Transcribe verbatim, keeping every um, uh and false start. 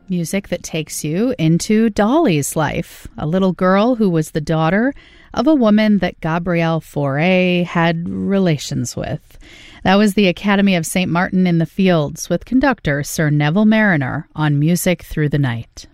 Music that takes you into Dolly's life, a little girl who was the daughter of a woman that Gabrielle Fauré had relations with. That was the Academy of Saint Martin in the Fields with conductor Sir Neville Marriner on Music Through the Night.